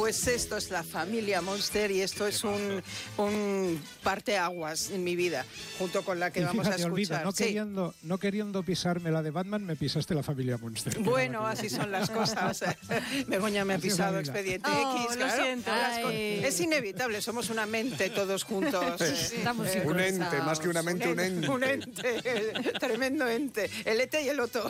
Pues esto es la familia Monster y esto es un parteaguas en mi vida, junto con la que vamos a escuchar. Olvido, no queriendo pisarme la de Batman, me pisaste la familia Monster. Bueno, así son las cosas. Begoña me ha pisado Expediente X. Lo siento. Es inevitable, somos una mente todos juntos. Estamos un ente, más que una mente, un ente. Un ente, tremendo ente. El ete y el oto.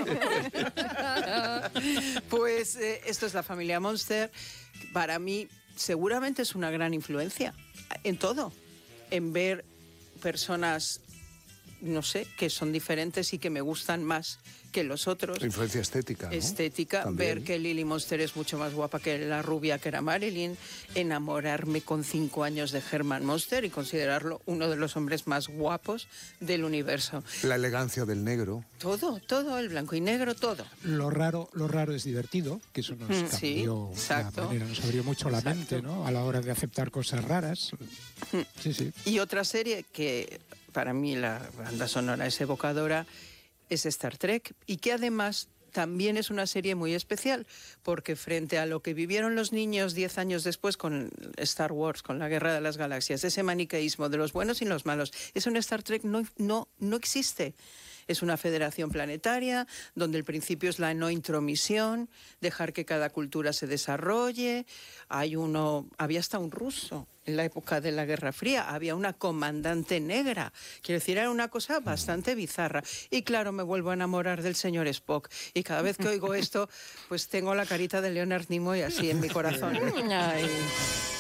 Pues esto es la familia Monster. Para mí seguramente es una gran influencia en todo, en ver personas, no sé, que son diferentes y que me gustan más que los otros. Influencia estética, ¿no? Estética, También. ver que Lily Monster es mucho más guapa que la rubia que era Marilyn, enamorarme con 5 años de Herman Monster y considerarlo uno de los hombres más guapos del universo. La elegancia del negro. Todo, el blanco y negro, todo. Lo raro es divertido, que eso nos cambió la manera, nos abrió mucho la mente, ¿no? A la hora de aceptar cosas raras. Sí. Y otra serie que para mí la banda sonora es evocadora es Star Trek, y que además también es una serie muy especial, porque frente a lo que vivieron los niños 10 años después con Star Wars, con la Guerra de las Galaxias, ese maniqueísmo de los buenos y los malos, eso en Star Trek no existe. Es una federación planetaria donde el principio es la no intromisión, dejar que cada cultura se desarrolle. Había hasta un ruso en la época de la Guerra Fría, había una comandante negra. Quiero decir, era una cosa bastante bizarra. Y claro, me vuelvo a enamorar del señor Spock. Y cada vez que oigo esto, pues tengo la carita de Leonard Nimoy así en mi corazón. Ay.